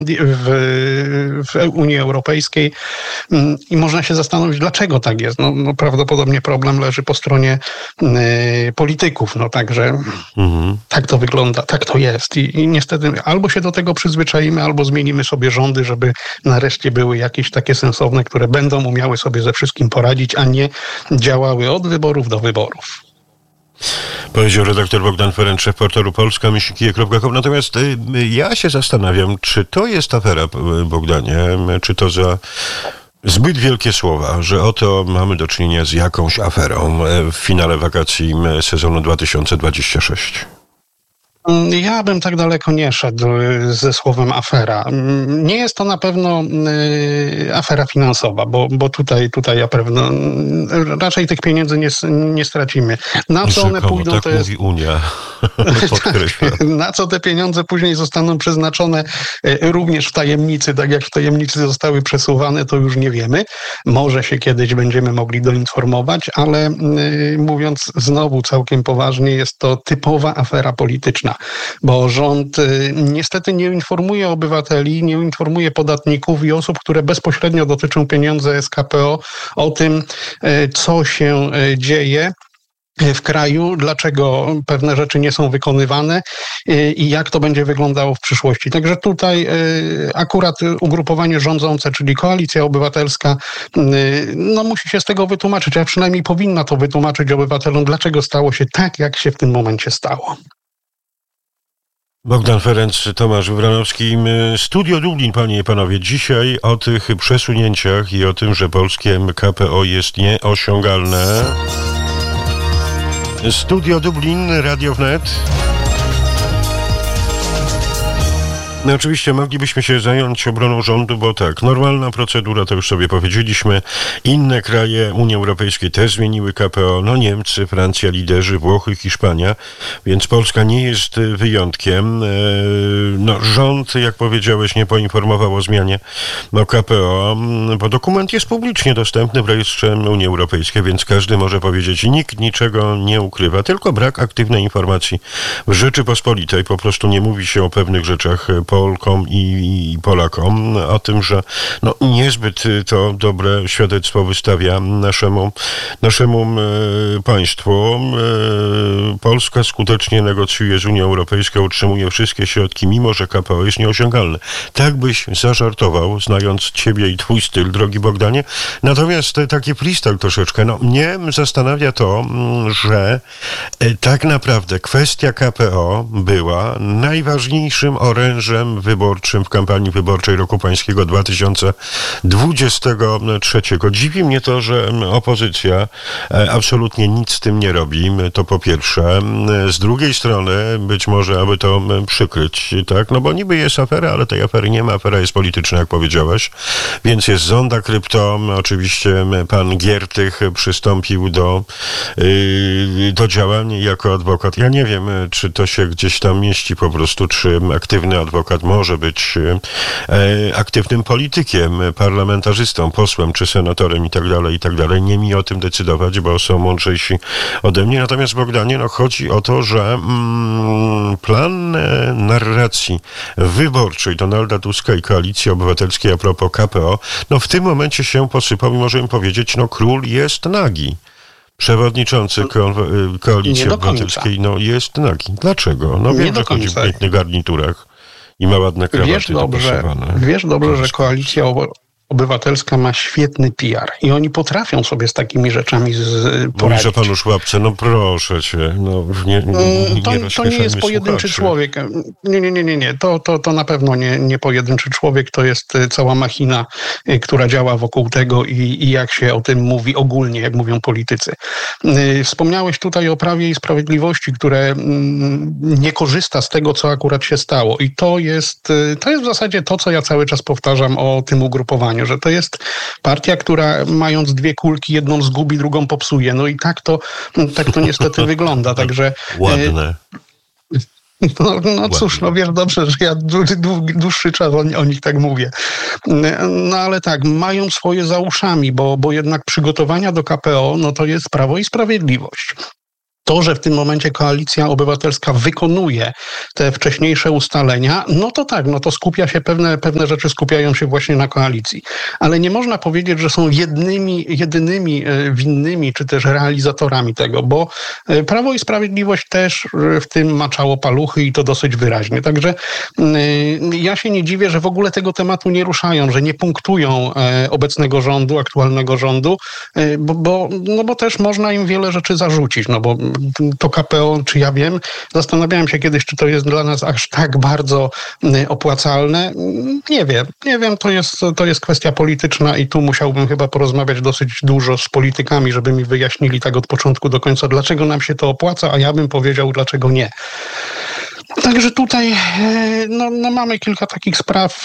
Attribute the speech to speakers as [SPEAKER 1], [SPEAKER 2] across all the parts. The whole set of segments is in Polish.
[SPEAKER 1] w Unii Europejskiej i można się zastanowić, dlaczego tak jest. No prawdopodobnie problem leży po stronie polityków. No także tak to wygląda, tak to jest. I niestety albo się do tego przyzwyczaimy, albo zmienimy sobie rządy, żeby nareszcie były jakieś takie sensowne, które będą umiały sobie ze wszystkim poradzić, a nie działały od wyborów do wyborów.
[SPEAKER 2] Powiedział redaktor Bogdan Ferenc, szef portalu polska-kije.com. Natomiast ja się zastanawiam, czy to jest afera, Bogdanie, czy to za zbyt wielkie słowa, że oto mamy do czynienia z jakąś aferą w finale wakacji sezonu 2026.
[SPEAKER 1] Ja bym tak daleko nie szedł ze słowem afera. Nie jest to na pewno afera finansowa, bo tutaj na pewno raczej tych pieniędzy nie stracimy. Na co one pójdą,
[SPEAKER 2] tak
[SPEAKER 1] to jest...
[SPEAKER 2] mówi Unia.
[SPEAKER 1] Na co te pieniądze później zostaną przeznaczone również w tajemnicy, tak jak w tajemnicy zostały przesuwane, to już nie wiemy. Może się kiedyś będziemy mogli doinformować, ale mówiąc znowu całkiem poważnie, jest to typowa afera polityczna. Bo rząd niestety nie informuje obywateli, nie informuje podatników i osób, które bezpośrednio dotyczą pieniędzy z KPO, o tym, co się dzieje w kraju, dlaczego pewne rzeczy nie są wykonywane i jak to będzie wyglądało w przyszłości. Także tutaj akurat ugrupowanie rządzące, czyli Koalicja Obywatelska, musi się z tego wytłumaczyć, a przynajmniej powinna to wytłumaczyć obywatelom, dlaczego stało się tak, jak się w tym momencie stało.
[SPEAKER 2] Bogdan Ferenc, Tomasz Wybranowski. Studio Dublin, panie i panowie. Dzisiaj o tych przesunięciach i o tym, że polskie KPO jest nieosiągalne. Studio Dublin, Radio Wnet. No oczywiście moglibyśmy się zająć obroną rządu, bo tak, normalna procedura, to już sobie powiedzieliśmy. Inne kraje Unii Europejskiej też zmieniły KPO. No Niemcy, Francja, liderzy, Włochy, Hiszpania. Więc Polska nie jest wyjątkiem. Rząd, jak powiedziałeś, nie poinformował o zmianie KPO, bo dokument jest publicznie dostępny w rejestrze Unii Europejskiej, więc każdy może powiedzieć, nikt niczego nie ukrywa, tylko brak aktywnej informacji w Rzeczypospolitej. Po prostu nie mówi się o pewnych rzeczach Polkom i Polakom, o tym, że niezbyt to dobre świadectwo wystawia naszemu państwu. Polska skutecznie negocjuje z Unią Europejską, utrzymuje wszystkie środki, mimo że KPO jest nieosiągalne. Tak byś zażartował, znając ciebie i twój styl, drogi Bogdanie. Natomiast taki freestyle troszeczkę. Mnie zastanawia to, że tak naprawdę kwestia KPO była najważniejszym orężem wyborczym w kampanii wyborczej roku pańskiego 2023. Dziwi mnie to, że opozycja absolutnie nic z tym nie robi, to po pierwsze. Z drugiej strony, być może, aby to przykryć, tak? Bo niby jest afera, ale tej afery nie ma, afera jest polityczna, jak powiedziałeś, więc jest zonda krypto, oczywiście pan Giertych przystąpił do działań jako adwokat. Ja nie wiem, czy to się gdzieś tam mieści po prostu, czy aktywny adwokat może być aktywnym politykiem, parlamentarzystą, posłem czy senatorem i tak dalej. Nie mi o tym decydować, bo są mądrzejsi ode mnie. Natomiast, Bogdanie, chodzi o to, że plan narracji wyborczej Donalda Tuska i Koalicji Obywatelskiej a propos KPO, w tym momencie się posypał i możemy powiedzieć, król jest nagi. Przewodniczący Koalicji Obywatelskiej jest nagi. Dlaczego? Wiem, że chodzi w pięknych garniturach i ma ładne krawaty.
[SPEAKER 1] Wiesz dobrze, że Koalicja Obywatelska ma świetny PR i oni potrafią sobie z takimi rzeczami poradzić.
[SPEAKER 2] Mówisz o panu Szłapce, proszę cię.
[SPEAKER 1] To nie jest pojedynczy człowiek. Nie. To na pewno nie pojedynczy człowiek, to jest cała machina, która działa wokół tego i jak się o tym mówi ogólnie, jak mówią politycy. Wspomniałeś tutaj o Prawie i Sprawiedliwości, które nie korzysta z tego, co akurat się stało. I to jest w zasadzie to, co ja cały czas powtarzam o tym ugrupowaniu, że to jest partia, która mając dwie kulki, jedną zgubi, drugą popsuje. I tak to niestety wygląda. Także
[SPEAKER 2] ładne.
[SPEAKER 1] Cóż, wiesz dobrze, że ja dłuższy czas o nich tak mówię. Ale tak, mają swoje za uszami, bo jednak przygotowania do KPO, to jest Prawo i Sprawiedliwość. To, że w tym momencie Koalicja Obywatelska wykonuje te wcześniejsze ustalenia, no to tak, no to skupia się, pewne rzeczy skupiają się właśnie na koalicji. Ale nie można powiedzieć, że są jedynymi winnymi, czy też realizatorami tego, bo Prawo i Sprawiedliwość też w tym maczało paluchy i to dosyć wyraźnie. Także ja się nie dziwię, że w ogóle tego tematu nie ruszają, że nie punktują obecnego rządu, aktualnego rządu, bo też można im wiele rzeczy zarzucić, no bo to KPO, czy ja wiem, zastanawiałem się kiedyś, czy to jest dla nas aż tak bardzo opłacalne. Nie wiem, to jest kwestia polityczna i tu musiałbym chyba porozmawiać dosyć dużo z politykami, żeby mi wyjaśnili tak od początku do końca, dlaczego nam się to opłaca, a ja bym powiedział, dlaczego nie. Także tutaj mamy kilka takich spraw,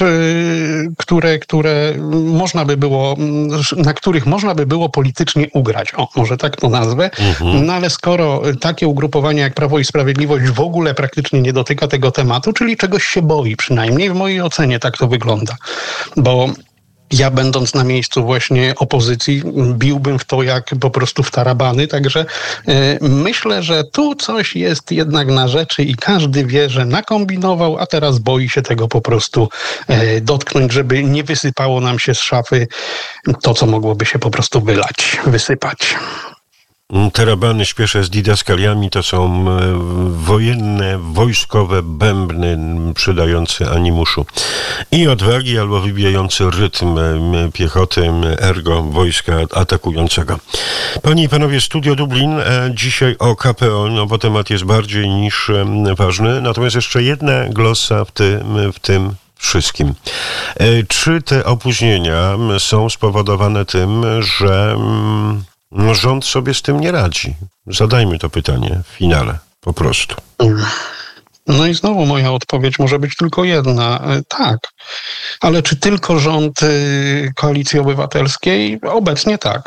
[SPEAKER 1] na których można by było politycznie ugrać. O, może tak to nazwę. No ale skoro takie ugrupowanie jak Prawo i Sprawiedliwość w ogóle praktycznie nie dotyka tego tematu, czyli czegoś się boi, przynajmniej w mojej ocenie tak to wygląda. Bo ja, będąc na miejscu właśnie opozycji, biłbym w to jak po prostu w tarabany, także myślę, że tu coś jest jednak na rzeczy i każdy wie, że nakombinował, a teraz boi się tego po prostu dotknąć, żeby nie wysypało nam się z szafy to, co mogłoby się po prostu wysypać.
[SPEAKER 2] Tarabany śpieszę z didaskaliami to są wojenne, wojskowe bębny przydające animuszu i odwagi albo wybijający rytm piechoty, ergo wojska atakującego. Panie i panowie, Studio Dublin dzisiaj o KPO, no bo temat jest bardziej niż ważny. Natomiast jeszcze jedna glosa w tym wszystkim. Czy te opóźnienia są spowodowane tym, że rząd sobie z tym nie radzi? Zadajmy to pytanie w finale, po prostu.
[SPEAKER 1] No i znowu moja odpowiedź może być tylko jedna. Tak. Ale czy tylko rząd Koalicji Obywatelskiej? Obecnie tak.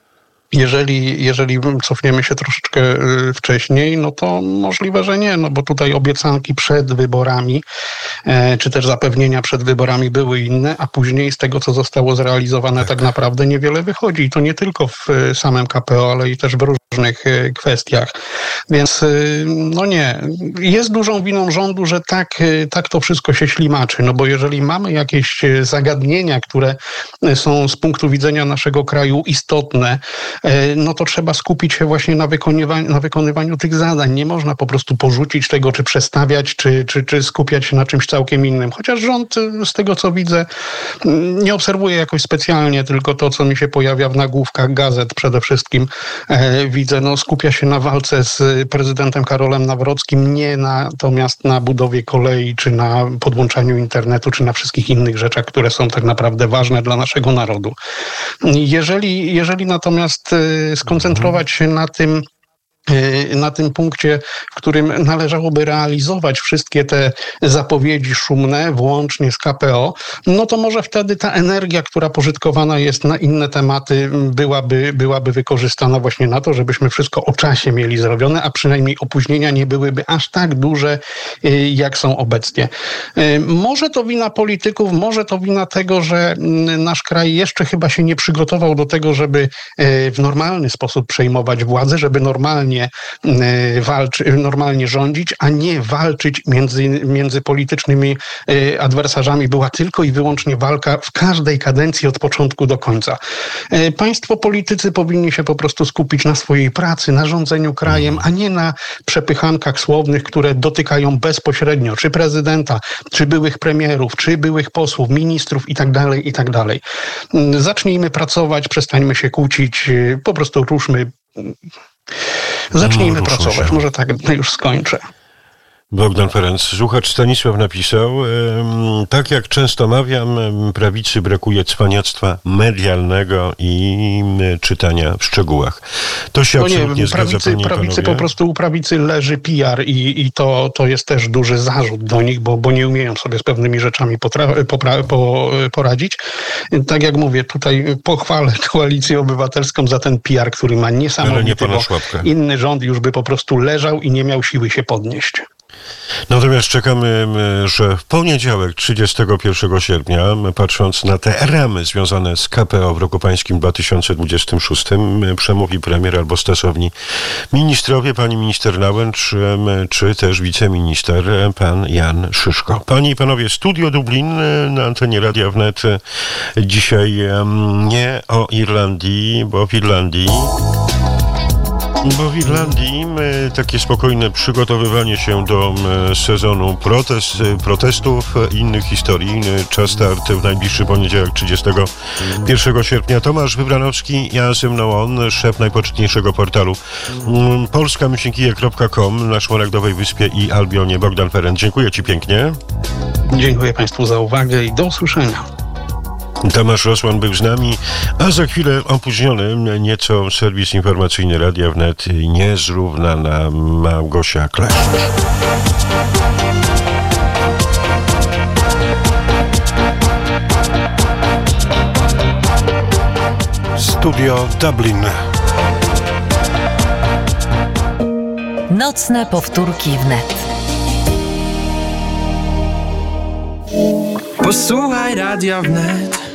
[SPEAKER 1] Jeżeli cofniemy się troszeczkę wcześniej, no to możliwe, że nie, no bo tutaj obiecanki przed wyborami, czy też zapewnienia przed wyborami były inne, a później z tego, co zostało zrealizowane, tak naprawdę niewiele wychodzi. I to nie tylko w samym KPO, ale i też w różnych kwestiach. Więc no nie, jest dużą winą rządu, że tak to wszystko się ślimaczy, no bo jeżeli mamy jakieś zagadnienia, które są z punktu widzenia naszego kraju istotne, no to trzeba skupić się właśnie na wykonywaniu tych zadań. Nie można po prostu porzucić tego, czy przestawiać, czy skupiać się na czymś całkiem innym. Chociaż rząd, z tego co widzę, nie obserwuje jakoś specjalnie, tylko to, co mi się pojawia w nagłówkach gazet przede wszystkim widzę, no skupia się na walce z prezydentem Karolem Nawrockim, nie natomiast na budowie kolei, czy na podłączaniu internetu, czy na wszystkich innych rzeczach, które są tak naprawdę ważne dla naszego narodu. Jeżeli natomiast skoncentrować się na tym punkcie, w którym należałoby realizować wszystkie te zapowiedzi szumne, włącznie z KPO, no to może wtedy ta energia, która pożytkowana jest na inne tematy, byłaby wykorzystana właśnie na to, żebyśmy wszystko o czasie mieli zrobione, a przynajmniej opóźnienia nie byłyby aż tak duże, jak są obecnie. Może to wina polityków, może to wina tego, że nasz kraj jeszcze chyba się nie przygotował do tego, żeby w normalny sposób przejmować władzę, żeby normalnie rządzić, a nie walczyć między politycznymi adwersarzami. Była tylko i wyłącznie walka w każdej kadencji od początku do końca. Państwo, politycy powinni się po prostu skupić na swojej pracy, na rządzeniu krajem, a nie na przepychankach słownych, które dotykają bezpośrednio czy prezydenta, czy byłych premierów, czy byłych posłów, ministrów itd. Zacznijmy pracować, przestańmy się kłócić, po prostu zacznijmy pracować. Może tak już skończę.
[SPEAKER 2] Bogdan Ferenc, słuchacz Stanisław napisał, tak jak często mawiam, prawicy brakuje cwaniactwa medialnego i czytania w szczegółach. To się absolutnie zgadza, panie i
[SPEAKER 1] prawicy po prostu u prawicy leży PR i to jest też duży zarzut do nich, bo nie umieją sobie z pewnymi rzeczami poradzić. Tak jak mówię, tutaj pochwalę Koalicję Obywatelską za ten PR, który ma niesamowity, bo inny rząd już by po prostu leżał i nie miał siły się podnieść.
[SPEAKER 2] Natomiast czekamy, że w poniedziałek, 31 sierpnia, patrząc na te ramy związane z KPO w roku pańskim 2026, przemówi premier albo stosowni ministrowie, pani minister Nałęcz, czy też wiceminister, pan Jan Szyszko. Panie i panowie, Studio Dublin na antenie Radia Wnet. Dzisiaj nie o Irlandii, bo w Irlandii takie spokojne przygotowywanie się do sezonu protestów, innych historii. Czas start w najbliższy poniedziałek, 31 sierpnia. Tomasz Wybranowski, ja ze mną on, szef najpoczytniejszego portalu polska-kije.com na Szmaragdowej Wyspie i Albionie, Bogdan Ferenc. Dziękuję ci pięknie.
[SPEAKER 1] Dziękuję państwu za uwagę i do usłyszenia.
[SPEAKER 2] Tomasz Rosłan był z nami, a za chwilę opóźniony nieco serwis informacyjny Radia Wnet, niezrównana Małgosia Kleszcz.
[SPEAKER 3] Studio Dublin.
[SPEAKER 4] Nocne powtórki Wnet.
[SPEAKER 5] Posłuchaj Radia Wnet.